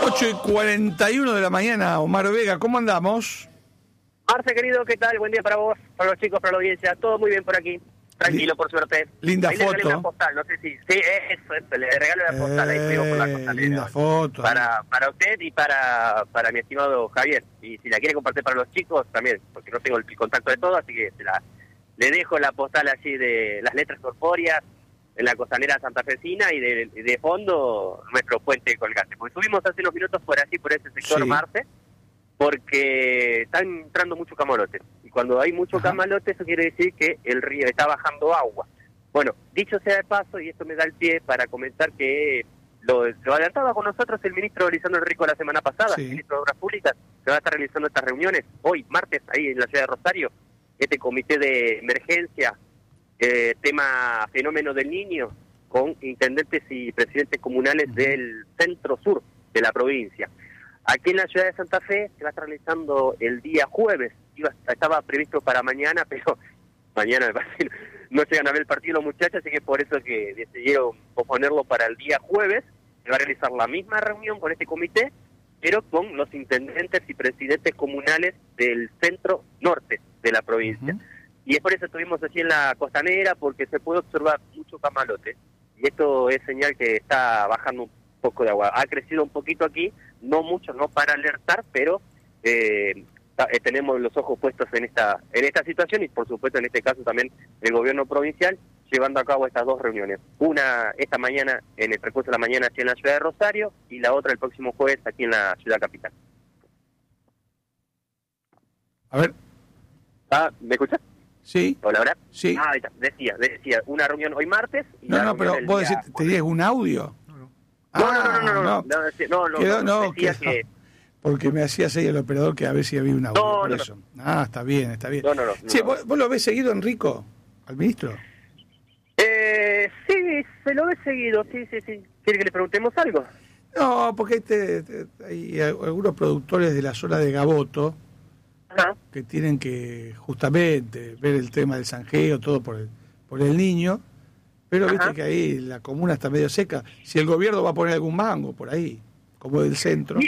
8:41 de la mañana, Omar Vega, ¿cómo andamos? Marce, querido, ¿qué tal? Buen día para vos, para los chicos, para la audiencia. Todo muy bien por aquí. Tranquilo, por suerte. Linda ahí foto. Le regalé una postal, no sé si... Sí, eso, le regalo la postal, ahí fuimos por la postal. Linda foto. Para usted y para mi estimado Javier. Y si la quiere compartir para los chicos, también, porque no tengo el contacto de todo, así que le dejo la postal así de las letras corpóreas, en la costanera santafesina y de fondo nuestro puente colgante. Porque subimos hace unos minutos por así, por ese sector, Sí. Marce, porque están entrando mucho camalote. Y cuando hay mucho camalote, eso quiere decir que el río está bajando agua. Bueno, dicho sea de paso, y esto me da el pie para comentar que lo adelantaba con nosotros el ministro Lisandro Enrico la semana pasada, Sí. el ministro de Obras Públicas, que va a estar realizando estas reuniones hoy, martes, ahí en la ciudad de Rosario, este comité de emergencia, tema fenómeno del niño, con intendentes y presidentes comunales del centro sur de la provincia. Aquí en la ciudad de Santa Fe se va a estar realizando el día jueves, estaba previsto para mañana, pero mañana me parece no llegan a ver el partido los muchachos, así que por eso que decidieron posponerlo para el día jueves. Se va a realizar la misma reunión con este comité, pero con los intendentes y presidentes comunales del centro norte de la provincia. Y es por eso estuvimos allí en la costanera, porque se puede observar mucho camalote, y esto es señal que está bajando un poco de agua. Ha crecido un poquito aquí, no mucho, no para alertar, pero tenemos los ojos puestos en esta situación, y por supuesto en este caso también el gobierno provincial llevando a cabo estas dos reuniones. Una esta mañana, en el transcurso de la mañana, aquí en la ciudad de Rosario, y la otra el próximo jueves aquí en la ciudad capital. A ver. ¿Me escuchás? Sí. Hola, ¿verdad? Sí. Ahí está, decía, una reunión hoy martes. Y No, pero vos decís, ¿tenías un audio? No, decía que... Porque me hacía seguir el operador que a ver si había un audio, por eso. Está bien, está bien. Che, ¿vos lo ves seguido, Enrico, al ministro? Sí, se lo ve seguido, sí. ¿Quiere que le preguntemos algo? No, porque hay algunos productores de la zona de Gaboto que tienen que justamente ver el tema del zanjeo, todo por el niño, pero viste que ahí la comuna está medio seca. Si el gobierno va a poner algún mango por ahí, como del centro,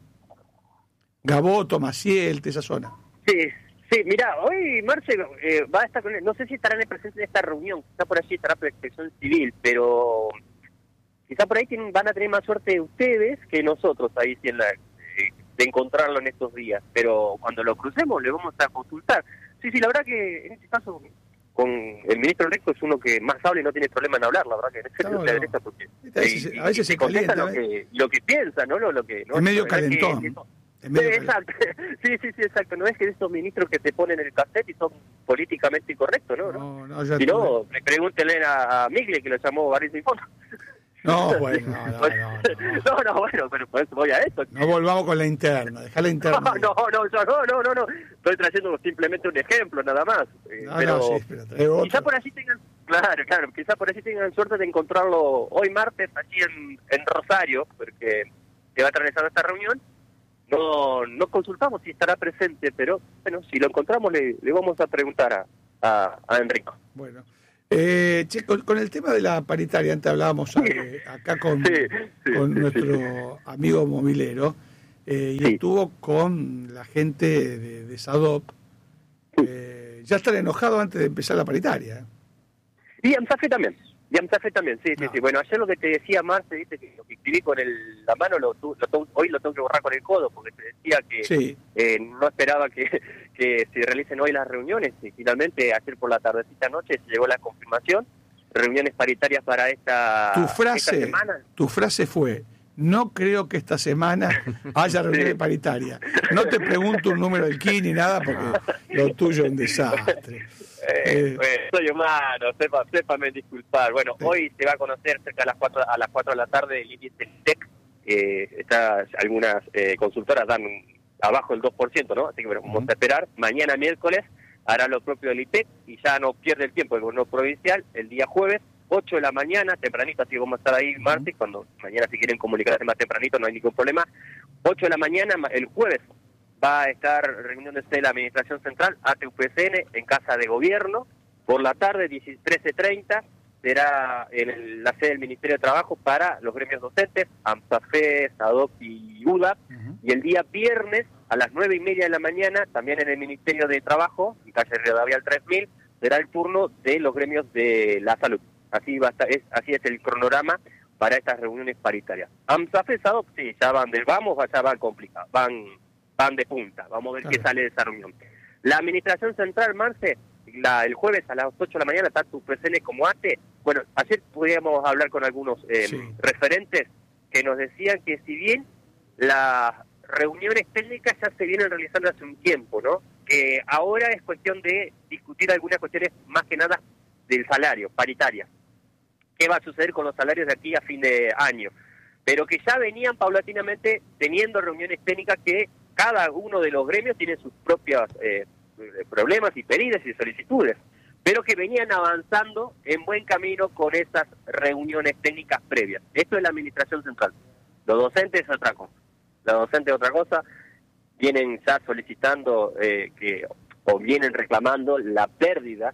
Gaboto, Maciel, esa zona. Sí, mirá, hoy Marce va a estar con él, no sé si estará en presencia de esta reunión, quizá por allí estará Protección Civil, pero quizá por ahí van a tener más suerte ustedes que nosotros ahí de encontrarlo en estos días, pero cuando lo crucemos le vamos a consultar. Sí, la verdad que en este caso con el ministro Enrico es uno que más habla y no tiene problema en hablar, la verdad que en serio se derecha porque a veces se calienta, lo que piensa, ¿no? Lo que no es medio calentón. Exacto, sí, exacto. No es que estos ministros que se ponen en el cassette y son políticamente incorrectos, ¿no? Si no, pregúntenle a Migle, que lo llamó Barrio y Fondo. No, bueno, no, bueno, pero por eso voy a esto. No volvamos con la interna, dejá la interna. No. Estoy trayendo simplemente un ejemplo, nada más. Pero quizá por allí tengan, claro, quizá por allí tengan suerte de encontrarlo hoy martes allí en Rosario, porque se va a realizar esta reunión. No consultamos si estará presente, pero bueno, si lo encontramos le vamos a preguntar a Enrico. Bueno, con el tema de la paritaria, antes hablábamos acá con nuestro amigo movilero, y estuvo con la gente de SADOC. Ya están enojados antes de empezar la paritaria. Y Amsafe también. Sí. Bueno, ayer lo que te decía Marce, dice que lo que escribí con la mano hoy lo tengo que borrar con el codo, porque te decía que no esperaba que se realicen hoy las reuniones, y finalmente ayer por la tardecita noche se llegó la confirmación, reuniones paritarias para esta semana. Tu frase fue: no creo que esta semana haya reuniones paritarias. No te pregunto un número del KIN ni nada, porque lo tuyo es un desastre. Soy humano, sépame disculpar. Bueno, hoy se va a conocer cerca a las 4 de la tarde el índice TEC. Algunas consultoras dan abajo el 2%, ¿no? Así que bueno, vamos a esperar. Mañana miércoles hará lo propio el IPEC y ya no pierde el tiempo el gobierno provincial. El día jueves, 8 de la mañana, tempranito, así que vamos a estar ahí martes, cuando mañana si quieren comunicarse más tempranito no hay ningún problema. 8 de la mañana, el jueves, va a estar reuniéndose la Administración Central, ATUPCN, en Casa de Gobierno. Por la tarde, 13:30, será en la sede del Ministerio de Trabajo para los gremios docentes, AMSAFE, SADOC y UDA, y el día viernes a las 9:30 de la mañana, también en el Ministerio de Trabajo, en calle Rivadavia 3000, será el turno de los gremios de la salud. Así va a estar, así es el cronograma para estas reuniones paritarias. AMSAFE, SADOC, sí, ya van del vamos, ya van complicados, van de punta, vamos a ver qué sale de esa reunión. La Administración Central, Marce, el jueves a las 8 de la mañana, tanto UPCN como ATE. Bueno, ayer podíamos hablar con algunos referentes que nos decían que si bien las reuniones técnicas ya se vienen realizando hace un tiempo, ¿no? Que ahora es cuestión de discutir algunas cuestiones más que nada del salario, paritarias. ¿Qué va a suceder con los salarios de aquí a fin de año? Pero que ya venían paulatinamente teniendo reuniones técnicas que cada uno de los gremios tiene sus propios problemas y pedidos y solicitudes, pero que venían avanzando en buen camino con esas reuniones técnicas previas. Esto es la Administración Central. Los docentes es otra cosa. Los docentes es otra cosa. Vienen ya solicitando o vienen reclamando la pérdida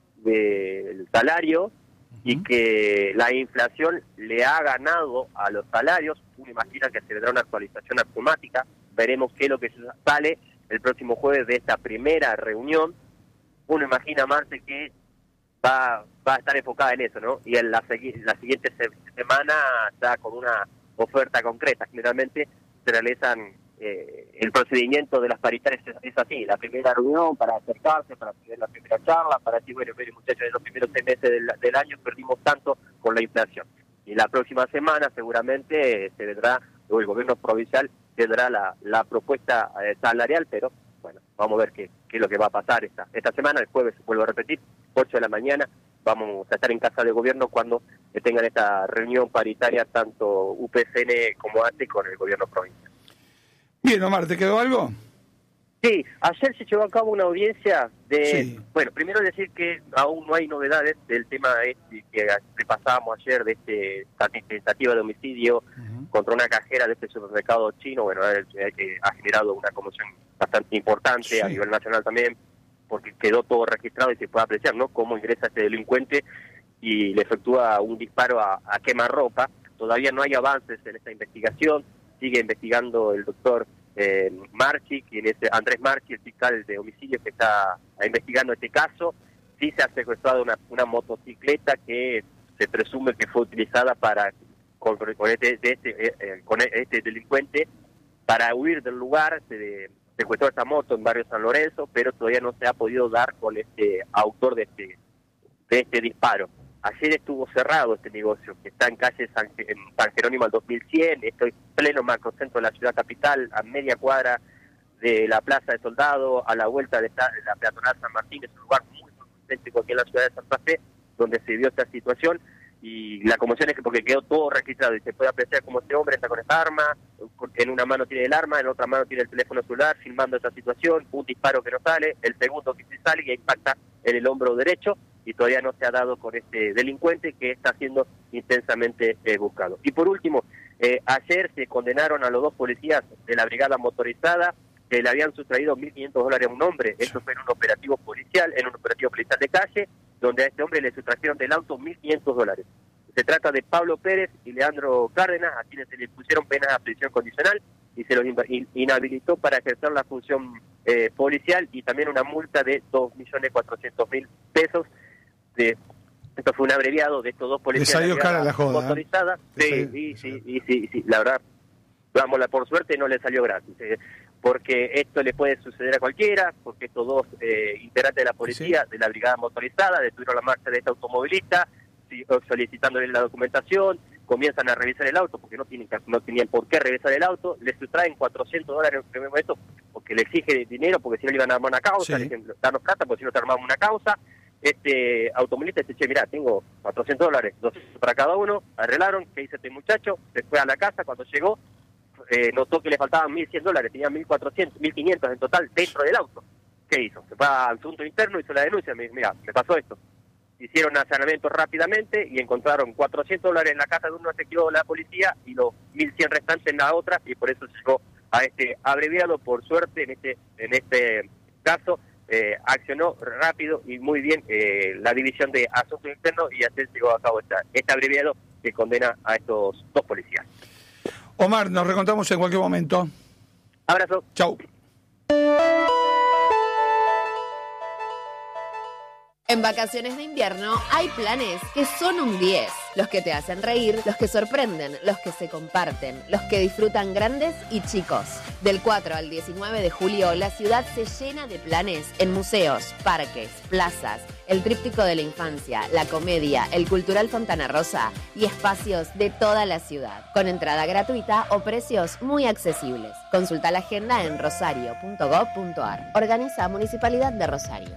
del salario y que la inflación le ha ganado a los salarios. Uno imagina que se vendrá una actualización automática. Veremos qué es lo que sale el próximo jueves de esta primera reunión. Uno imagina, Marce, que va a estar enfocada en eso, ¿no? Y en la siguiente semana ya con una oferta concreta. Generalmente se realizan el procedimiento de las paritarias es así: la primera reunión para acercarse, para tener la primera charla, para decir, bueno, muchachos, en los primeros 6 meses del año perdimos tanto con la inflación. Y la próxima semana seguramente se vendrá, o el gobierno provincial tendrá la propuesta salarial, pero bueno, vamos a ver qué es lo que va a pasar esta semana. El jueves, vuelvo a repetir, 8 de la mañana, vamos a estar en Casa de Gobierno cuando tengan esta reunión paritaria, tanto UPCN como ATE con el gobierno provincial. Bien, Omar, ¿te quedó algo? Sí, ayer se llevó a cabo una audiencia de... Bueno, primero decir que aún no hay novedades del tema que repasábamos ayer, de esta tentativa de homicidio contra una cajera de este supermercado chino. Bueno, ha generado una conmoción bastante importante a nivel nacional también, porque quedó todo registrado y se puede apreciar, ¿no?, cómo ingresa este delincuente y le efectúa un disparo a quemarropa. Todavía no hay avances en esta investigación. Sigue investigando el doctor Marchi, quien es Andrés Marchi, el fiscal de homicidios que está investigando este caso. Sí se ha secuestrado una motocicleta que se presume que fue utilizada con este delincuente para huir del lugar. Se secuestró esta moto en barrio San Lorenzo, pero todavía no se ha podido dar con este autor de este disparo. Ayer estuvo cerrado este negocio, que está en calle San Jerónimo al 2100, esto es pleno macrocentro de la ciudad capital, a media cuadra de la Plaza de Soldado, a la vuelta de la peatonal San Martín. Es un lugar muy céntrico aquí en la ciudad de Santa Fe, donde se dio esta situación, y la conmoción es que porque quedó todo registrado y se puede apreciar como este hombre está con esta arma, en una mano tiene el arma, en otra mano tiene el teléfono celular, filmando esta situación, un disparo que no sale, el segundo que sí sale y impacta en el hombro derecho, y todavía no se ha dado con este delincuente que está siendo intensamente buscado. Y por último, ayer se condenaron a los 2 policías de la brigada motorizada que le habían sustraído $1.500 a un hombre. Esto fue en un operativo policial de calle, donde a este hombre le sustrajeron del auto $1.500. Se trata de Pablo Pérez y Leandro Cárdenas, a quienes se les pusieron penas de prisión condicional y se los inhabilitó para ejercer la función policial, y también una multa de $2.400.000. Esto fue un abreviado de estos 2 policías. Le salió cara la joda, motorizada. Sí, la verdad, vámonos, por suerte no le salió gratis, porque esto le puede suceder a cualquiera, porque estos 2 integrantes de la policía, de la brigada motorizada, detuvieron la marcha de este automovilista, solicitándole la documentación, comienzan a revisar el auto, porque no tenían por qué revisar el auto, le sustraen $400 en esto, porque le exige dinero, porque si no le iban a armar una causa, le dicen, danos plata, porque si no te armamos una causa. Este automovilista dice, che, mirá, tengo $400, $200 para cada uno. Arreglaron, ¿qué hizo este muchacho? Se fue a la casa, cuando llegó, notó que le faltaban $1.100, tenía 1.400, 1.500 en total dentro del auto. ¿Qué hizo? Se fue al asunto interno, hizo la denuncia, mirá, me pasó esto. Hicieron allanamiento rápidamente y encontraron $400 en la casa de uno, se quedó la policía, y los 1.100 restantes en la otra, y por eso llegó a este abreviado. Por suerte, en este caso, accionó rápido y muy bien la División de Asuntos Internos y así llegó a cabo este abreviado que condena a estos 2 policías. Omar, nos reencontramos en cualquier momento. Abrazo. Chau. En vacaciones de invierno hay planes que son un 10. Los que te hacen reír, los que sorprenden, los que se comparten, los que disfrutan grandes y chicos. Del 4 al 19 de julio, la ciudad se llena de planes en museos, parques, plazas, el tríptico de la infancia, la comedia, el cultural Fontana Rosa y espacios de toda la ciudad, con entrada gratuita o precios muy accesibles. Consulta la agenda en rosario.gov.ar. Organiza Municipalidad de Rosario.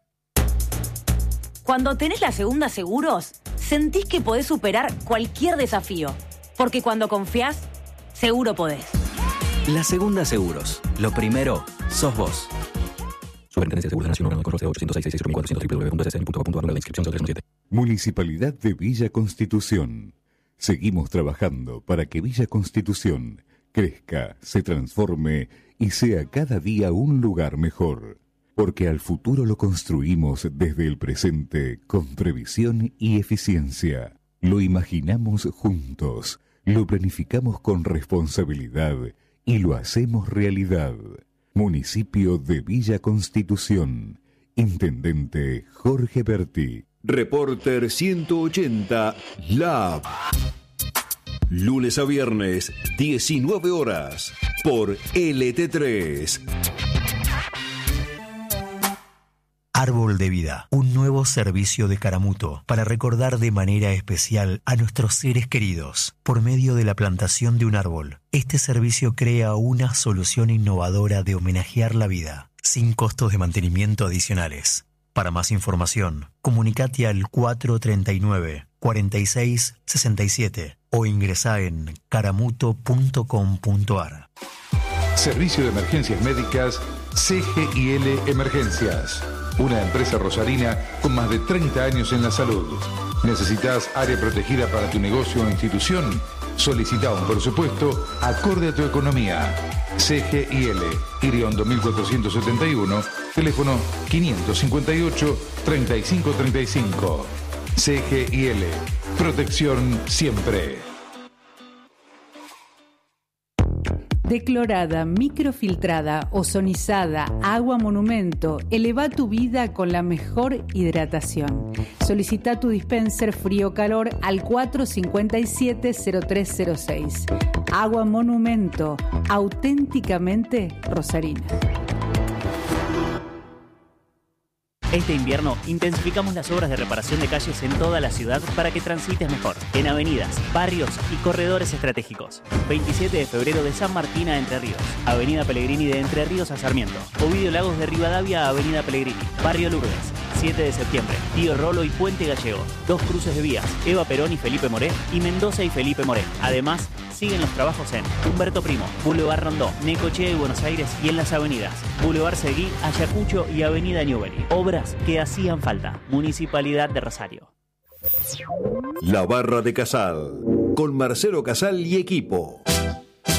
Cuando tenés la Segunda Seguros, sentís que podés superar cualquier desafío. Porque cuando confiás, seguro podés. La Segunda Seguros. Lo primero, sos vos. Superintendencia de Seguros de Nación, número 806-66400, www.ssn.gov.ar, la inscripción del 317. Municipalidad de Villa Constitución. Seguimos trabajando para que Villa Constitución crezca, se transforme y sea cada día un lugar mejor. Porque al futuro lo construimos desde el presente con previsión y eficiencia. Lo imaginamos juntos, lo planificamos con responsabilidad y lo hacemos realidad. Municipio de Villa Constitución. Intendente Jorge Berti. Reporter 180 Lab. Lunes a viernes, 19 horas, por LT3. Árbol de Vida, un nuevo servicio de Caramuto para recordar de manera especial a nuestros seres queridos por medio de la plantación de un árbol. Este servicio crea una solución innovadora de homenajear la vida, sin costos de mantenimiento adicionales. Para más información, comunicate al 439-4667 o ingresá en caramuto.com.ar. Servicio de Emergencias Médicas CGIL Emergencias. Una empresa rosarina con más de 30 años en la salud. ¿Necesitas área protegida para tu negocio o institución? Solicita un presupuesto acorde a tu economía. CGIL, Iriondo 1471, teléfono 558-3535. CGIL, protección siempre. Declorada, microfiltrada, ozonizada, agua monumento. Eleva tu vida con la mejor hidratación. Solicita tu dispenser frío-calor al 457-0306. Agua monumento, auténticamente rosarina. Este invierno intensificamos las obras de reparación de calles en toda la ciudad para que transites mejor, en avenidas, barrios y corredores estratégicos. 27 de febrero de San Martín a Entre Ríos, Avenida Pellegrini de Entre Ríos a Sarmiento, Ovidio Lagos de Rivadavia a Avenida Pellegrini, Barrio Lourdes, 7 de septiembre, Tío Rolo y Puente Gallego, 2 cruces de vías, Eva Perón y Felipe Moré, y Mendoza y Felipe Moré. Además, siguen los trabajos en Humberto Primo, Boulevard Rondó, Necochea y Buenos Aires y en las avenidas Boulevard Seguí, Ayacucho y Avenida Newbery. Obras que hacían falta. Municipalidad de Rosario. La Barra de Casal, con Marcelo Casal y equipo.